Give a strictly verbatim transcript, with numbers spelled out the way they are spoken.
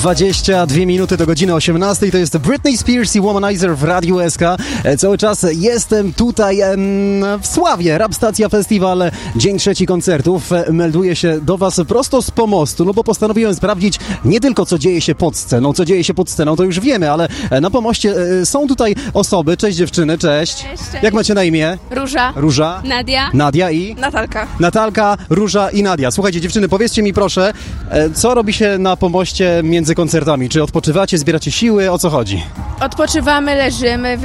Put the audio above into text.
dwadzieścia dwie minuty do godziny osiemnastej. To jest Britney Spears i Womanizer w Radiu S K. Cały czas jestem tutaj em, w Sławie. Rap Stacja Festiwal, dzień trzeci koncertów. Melduję się do was prosto z pomostu, no bo postanowiłem sprawdzić nie tylko co dzieje się pod sceną. Co dzieje się pod sceną to już wiemy, ale na pomoście są tutaj osoby. Cześć dziewczyny, cześć. Cześć, cześć. Jak macie na imię? Róża. Róża. Nadia. Nadia i? Natalka. Natalka, Róża i Nadia. Słuchajcie dziewczyny, powiedzcie mi proszę, co robi się na pomoście między koncertami? Czy odpoczywacie, zbieracie siły? O co chodzi? Odpoczywamy, leżymy,